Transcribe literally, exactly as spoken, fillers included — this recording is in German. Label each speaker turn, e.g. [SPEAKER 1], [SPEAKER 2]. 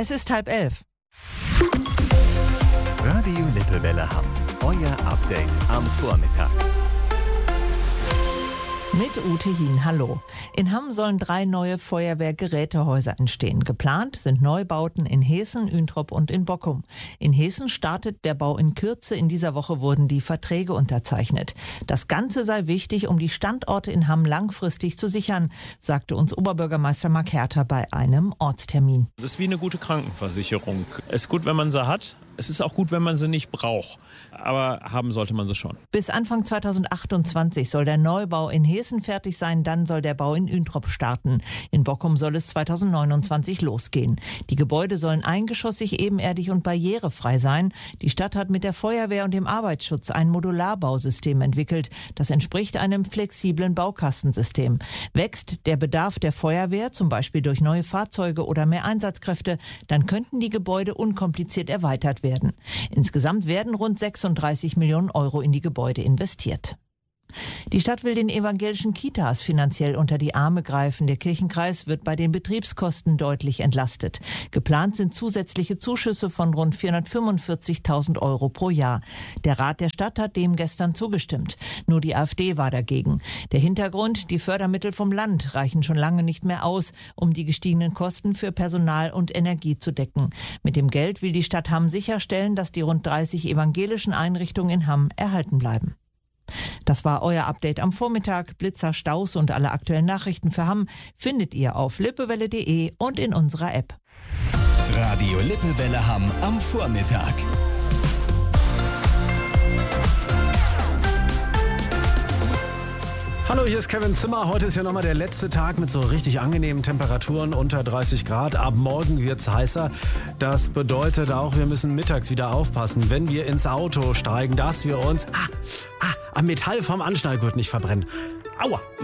[SPEAKER 1] Es ist halb elf.
[SPEAKER 2] Radio Lippewelle Hamm. Euer Update am Vormittag.
[SPEAKER 1] Mit Ute Hien, hallo. In Hamm sollen drei neue Feuerwehrgerätehäuser entstehen. Geplant sind Neubauten in Heeßen, Üntrop und in Bockum. In Heeßen startet der Bau in Kürze. In dieser Woche wurden die Verträge unterzeichnet. Das Ganze sei wichtig, um die Standorte in Hamm langfristig zu sichern, sagte uns Oberbürgermeister Mark Herter bei einem Ortstermin.
[SPEAKER 3] Das ist wie eine gute Krankenversicherung. Es ist gut, wenn man sie hat. Es ist auch gut, wenn man sie nicht braucht. Aber haben sollte man sie schon.
[SPEAKER 1] Bis Anfang zweitausendachtundzwanzig soll der Neubau in Heeßen fertig sein. Dann soll der Bau in Üntrop starten. In Bockum soll es zweitausendneunundzwanzig losgehen. Die Gebäude sollen eingeschossig, ebenerdig und barrierefrei sein. Die Stadt hat mit der Feuerwehr und dem Arbeitsschutz ein Modularbausystem entwickelt. Das entspricht einem flexiblen Baukastensystem. Wächst der Bedarf der Feuerwehr, zum Beispiel durch neue Fahrzeuge oder mehr Einsatzkräfte, dann könnten die Gebäude unkompliziert erweitert werden. werden. Insgesamt werden rund sechsunddreißig Millionen Euro in die Gebäude investiert. Die Stadt will den evangelischen Kitas finanziell unter die Arme greifen. Der Kirchenkreis wird bei den Betriebskosten deutlich entlastet. Geplant sind zusätzliche Zuschüsse von rund vierhundertfünfundvierzigtausend Euro pro Jahr. Der Rat der Stadt hat dem gestern zugestimmt. Nur die AfD war dagegen. Der Hintergrund: Die Fördermittel vom Land reichen schon lange nicht mehr aus, um die gestiegenen Kosten für Personal und Energie zu decken. Mit dem Geld will die Stadt Hamm sicherstellen, dass die rund dreißig evangelischen Einrichtungen in Hamm erhalten bleiben. Das war euer Update am Vormittag. Blitzer, Staus und alle aktuellen Nachrichten für Hamm findet ihr auf lippewelle punkt de und in unserer App.
[SPEAKER 2] Radio Lippewelle Hamm am Vormittag.
[SPEAKER 4] Hallo, hier ist Kevin Zimmer. Heute ist ja nochmal der letzte Tag mit so richtig angenehmen Temperaturen unter dreißig Grad. Ab morgen wird's heißer. Das bedeutet auch, wir müssen mittags wieder aufpassen, wenn wir ins Auto steigen, dass wir uns ah, ah, am Metall vom Anschnallgurt nicht verbrennen. Aua,